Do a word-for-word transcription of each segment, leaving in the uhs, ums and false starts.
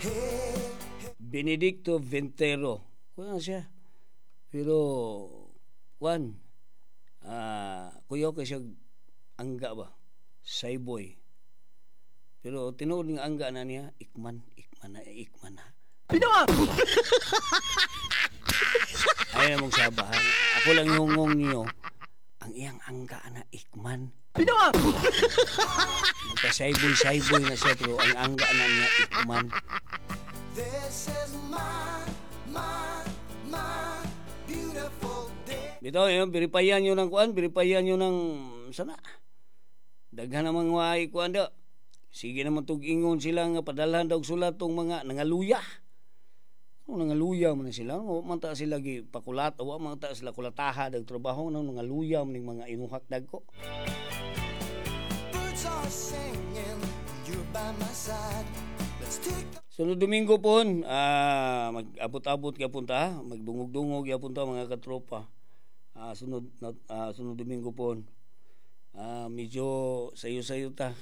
Benedicto Ventero. Kuya siya. Pero, Juan, ah, kuya ko siya angga ba? Sayboy. Pero tinuod ng angga na niya, ikman, ikman na, ikman na. Pinawa! Ay namang sabahan. Ako lang hungong niyo, ang iyang angga na ikman. Pinawa! Magka-sayboy-sayboy na siya, pero ang angga na niya ikman. This is my, my, my beautiful day. Bito, yun, biripayan nyo ng kuan, biripayan nyo ng, sana, daghan namang waay kuan daw. Sige naman tug-ingon sila nga padalhan daw sulat tong mga nangaluya. Ano nangaluya man sila? O manta sila gi pakulat, o manta sila kulataha dag trabaho nang nangaluya man ning mga inuhak dagko. Birds are singing, you're by my side. Let's take the Sunod Domingo pon, ah mag-abot-abot gyapon ta, magdungog-dungog gyapon ta mga katropa. Ah sunod ah, sunod Domingo pon. Ah medyo sayo-sayo ta.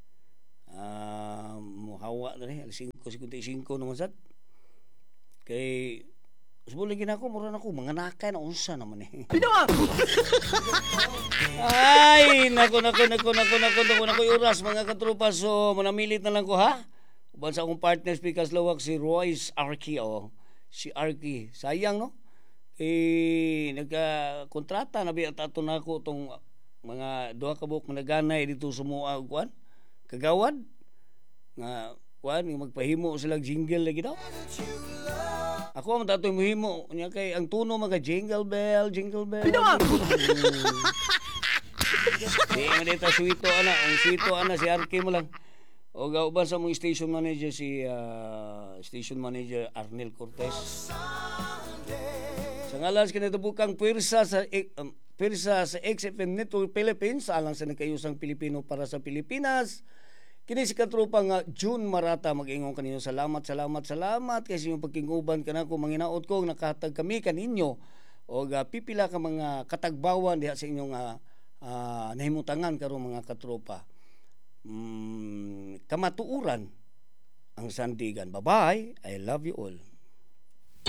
Ah muhawa na ni alas singko fifty five naman sad. Kay subulan ginako mura nako mga nakay na unsa naman eh. Pinawa! Ay, nako nako nako nako nako nako nako oras mga katropa, so manamilit na lang ko ha. Uban sa akong partner speakers lawak si Royce Arky oh. Si Arky, sayang no? Eh nagka-kontrata na biya tato nako tong mga duha ka buok managanay dito sumuha og kuan. Kagawad nga kuan magpahimo sila jingle lagi daw. Ako man tatoy mohimo nya kay ang tuno mga jingle bell, jingle bell. Pinawa! Di man dito suito ana, ang suito ana si Arky mo lang. O gauban sa mong station manager si uh, station manager Arnel Cortez. Sa ngalan sa kinatubukang pwersa sa um, pwersa sa X F M Network Philippines alang sa nagkayusang Pilipino para sa Pilipinas. Kini si katropa nga June Marata mag-ingon kaninyo salamat salamat salamat kasi yung pagkinguban kanako manginaot ko nakahatag kami kaninyo o uh, pipila ka mga katagbawan diha sa inyong uh, uh, nahimutangan karong mga katropa. Mm, kamatuuran ang sandigan. Bye-bye. I love you all.